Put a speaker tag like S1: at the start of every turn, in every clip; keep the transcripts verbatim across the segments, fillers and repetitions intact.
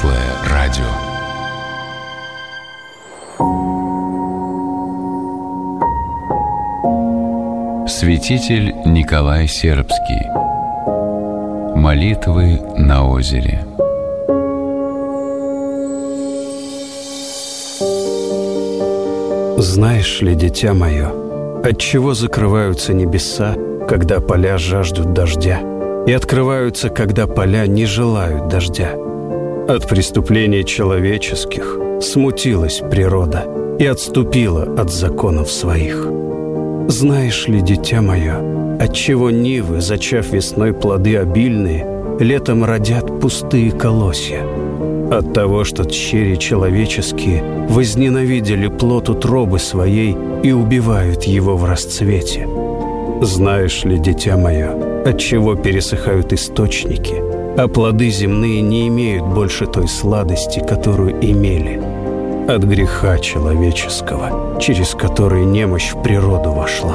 S1: Светлое радио. Святитель Николай Сербский. Молитвы на озере.
S2: Знаешь ли, дитя мое, отчего закрываются небеса, когда поля жаждут дождя, и открываются, когда поля не желают дождя? От преступлений человеческих смутилась природа и отступила от законов своих. Знаешь ли, дитя мое, отчего нивы, зачав весной плоды обильные, летом родят пустые колосья? От того, что тщери человеческие возненавидели плод утробы своей и убивают его в расцвете. Знаешь ли, дитя мое, отчего пересыхают источники, а плоды земные не имеют больше той сладости, которую имели? От греха человеческого, через который немощь в природу вошла.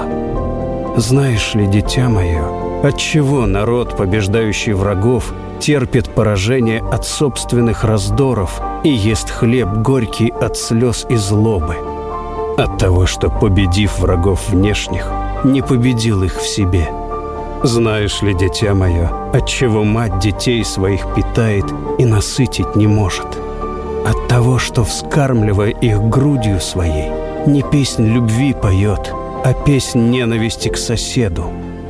S2: Знаешь ли, дитя мое, отчего народ, побеждающий врагов, терпит поражение от собственных раздоров и ест хлеб горький от слез и злобы? От того, что, победив врагов внешних, не победил их в себе. Знаешь ли, дитя мое, отчего мать детей своих питает и насытить не может? От того, что, вскармливая их грудью своей, не песнь любви поет, а песнь ненависти к соседу.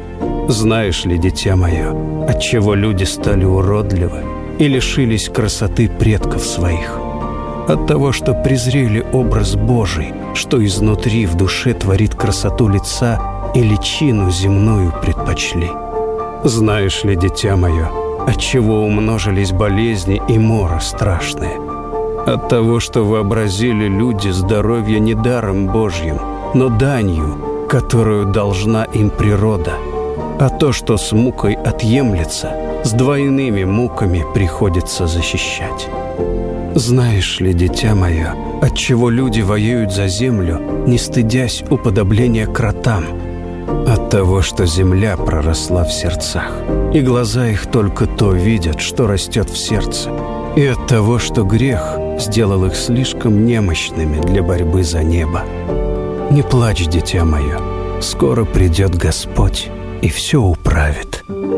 S2: Знаешь ли, дитя мое, отчего люди стали уродливы и лишились красоты предков своих? От того, что презрели образ Божий, что изнутри в душе творит красоту лица и личину земную предпочли. Знаешь ли, дитя мое, отчего умножились болезни и моры страшные? От того, что вообразили люди здоровье не даром Божьим, но данью, которую должна им природа. А то, что с мукой отъемлется, с двойными муками приходится защищать. Знаешь ли, дитя мое, отчего люди воюют за землю, не стыдясь уподобления кротам? От того, что земля проросла в сердцах, и глаза их только то видят, что растет в сердце. И от того, что грех сделал их слишком немощными для борьбы за небо. Не плачь, дитя мое, скоро придет Господь и все управит.